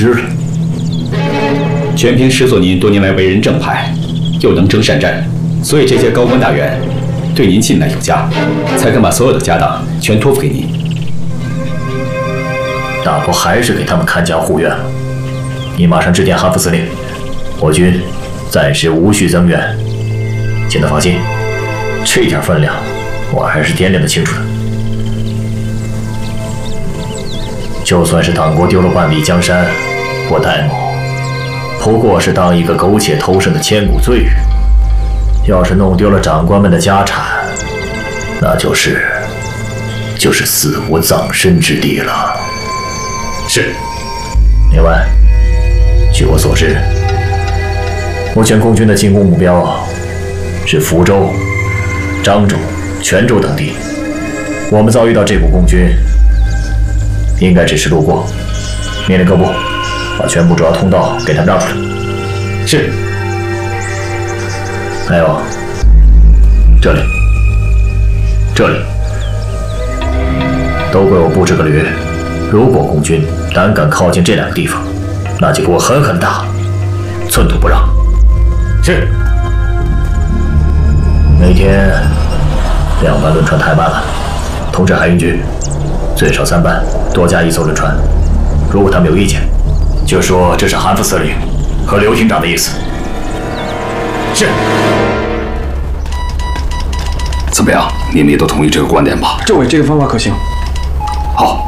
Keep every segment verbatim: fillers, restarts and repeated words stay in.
失了。 全凭师座您多年来为人正派，又能征善战，所以这些高官大员对您信赖有加，才肯把所有的家当全托付给您。 大伯还是给他们看家护院了。你马上致电韩副司令，我军暂时无需增援，请他放心，这点分量我还是掂量得清楚的。就算是党国丢了万里江山，我戴某不过是当一个苟且偷生的千古罪人。要是弄丢了长官们的家产，那就是就是死无葬身之地了。 是。 另外，据我所知，目前共军的进攻目标是福州、漳州、泉州等地。我们遭遇到这股共军，应该只是路过。命令各部把全部主要通道给他们让出来。 是。 还有，这里，这里，都归我布置个旅。如果共军胆敢靠近这两个地方，那就给我狠狠打，寸土不让。 是。 每天两班轮船太慢了，通知海运局，最少三班，多加一艘轮船。如果他们有意见，就说这是韩副司令和刘厅长的意思。 是。 怎么样？你们也都同意这个观点吧？ 政委，这个方法可行。 好，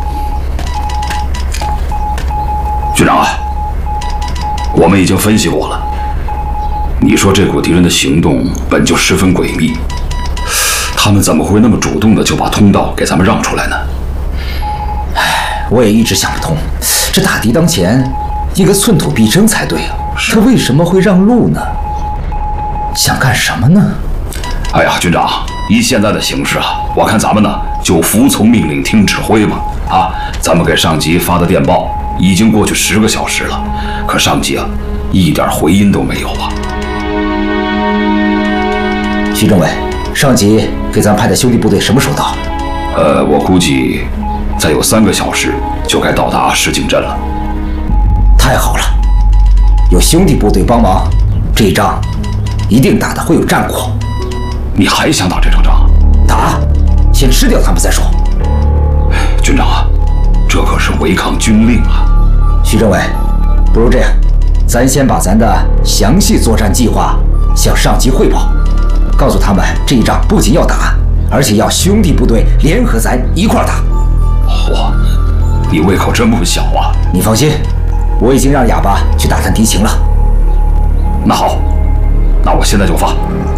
局长啊，我们已经分析过了。你说这股敌人的行动本就十分诡秘，他们怎么会那么主动的就把通道给咱们让出来呢？ 唉，我也一直想不通，这大敌当前，应该寸土必争才对啊，他为什么会让路呢？想干什么呢？ 哎呀，军长，以现在的形势啊，我看咱们呢就服从命令，听指挥吧。啊，咱们给上级发的电报已经过去十个小时了，可上级啊一点回音都没有啊。 徐政委，上级给咱派的兄弟部队什么时候到？ 呃，我估计再有三个小时就该到达石井镇了。 太好了，有兄弟部队帮忙，这一仗一定打得会有战果。 你还想打这场仗？ 打，先吃掉他们再说。 军长啊，这可是违抗军令啊！ 徐政委，不如这样，咱先把咱的详细作战计划向上级汇报，告诉他们这一仗不仅要打，而且要兄弟部队联合咱一块打。 嚯，你胃口真不小啊！ 你放心，我已经让哑巴去打探敌情了。 那好，那我现在就发。